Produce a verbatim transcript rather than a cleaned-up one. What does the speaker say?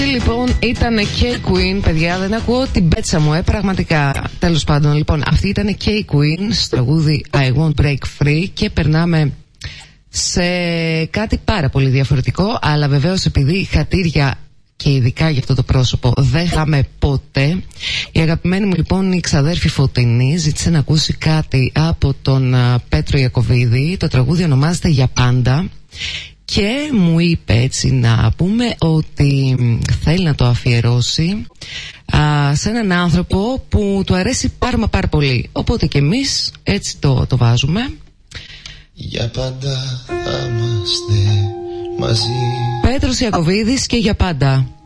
λοιπόν ήταν και Queen, παιδιά, δεν ακούω την πέτσα μου, ε, πραγματικά. Τέλος πάντων, λοιπόν, αυτή ήταν και η Queen στο τραγούδι I Won't Break Free και περνάμε σε κάτι πάρα πολύ διαφορετικό, αλλά βεβαίως επειδή χατήρια και ειδικά για αυτό το πρόσωπο δεν είχαμε ποτέ, η αγαπημένη μου λοιπόν η ξαδέρφη Φωτεινή ζήτησε να ακούσει κάτι από τον uh, Πέτρο Ιακωβίδη. Το τραγούδι ονομάζεται Για Πάντα και μου είπε έτσι να πούμε ότι θέλει να το αφιερώσει α, σε έναν άνθρωπο που του αρέσει πάρα μα πάρα πολύ. Οπότε και εμείς έτσι το, το βάζουμε. Για πάντα θα είμαστε μαζί. Πέτρος Ιακωβίδης και Για Πάντα.